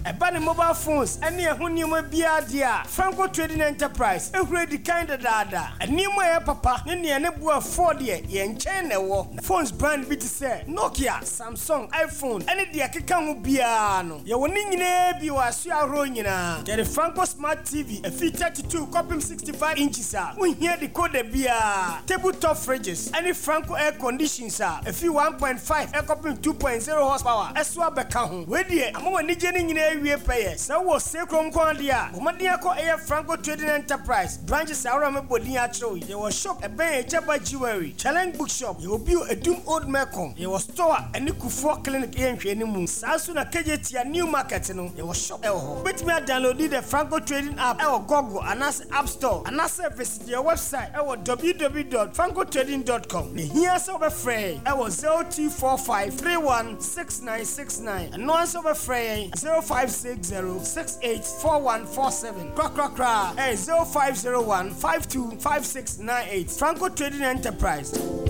Eba mobile phones ene ehun niam bia dia. Franco Trading Enterprise ehure di kind dada. Niam e papa ne ne bua 4 de ye nchen na wo. Phones brand bi ti say Nokia, Samsung, iPhone ene de akeka ho bia no. Ye wo ni nyina bi wa so ahro nyina. Ye the Franco Smart TV a fit 32 copy 65 inches a. We hear the code bia. Tabletop fridges any Franco air conditions a fit 1.5 air copy 2.0 horsepower. Eswa beka ho. We de amwa ni je ni nyina wie paye. Sa wo sekrom kon de a. Omade ko air Franco Trading Enterprise branches awra me bodin a chiro. Ye wo shop e ben Echaba Jewelry, Challenge Bookshop. Ye obi Edum Old Mecom. Ye wo store any Kufuor Clinic e nhwe ni mu. Sa so na KJT New Market no. Ye wo shop e ho. Bet me download the Franco Trading app e wo Google anas App Store. Anas visit your website e wo www.francotrading.com. Ne here so be free e wo 0245316969. And no so be free 0560684147. Kra 0501525698. Franco Trading Enterprise.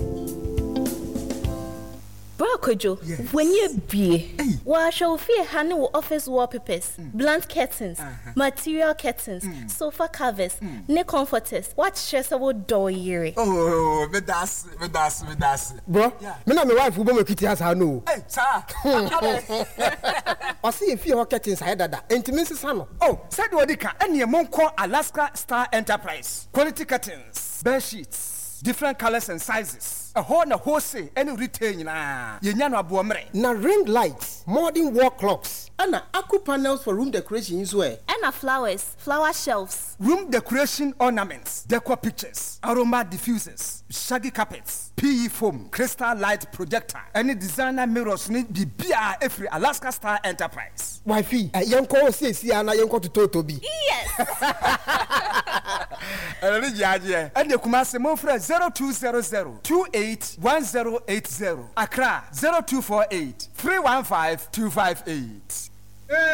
Bro Kojo, when you be, wa show fear honey office wallpapers, blunt curtains, material curtains, sofa covers, ne comforters. What stress about door year? Oh, me das. Bro, me na me wife who be kiti has no. Hey, sir. I see if you curtains inside that. Intimacy sano. Oh, said Wadika, and your Monco Alaska Star Enterprise. Quality curtains, bed sheets, different colors and sizes. A whole say any retail na. Yenyano abuamre. Na ring lights, modern wall clocks, and aqua panels for room decoration as well. And flowers, flower shelves, room decoration ornaments, decor pictures, aroma diffusers, shaggy carpets, PE foam, crystal light projector, any designer mirrors need be bia every Alaska Star Enterprise. Wifey, yanko see ana yanko to Totobi. Yes. And the Kumasi Mofre 0200281080. Accra 0248 315 258.